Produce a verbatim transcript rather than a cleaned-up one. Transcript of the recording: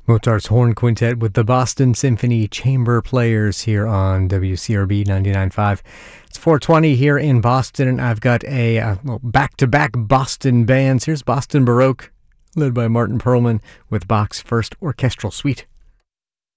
Mozart's Horn Quintet with the Boston Symphony Chamber Players here on W C R B ninety-nine point five. It's four twenty here in Boston, and I've got a uh, well, back-to-back Boston bands. Here's Boston Baroque, led by Martin Perlman, with Bach's First Orchestral Suite.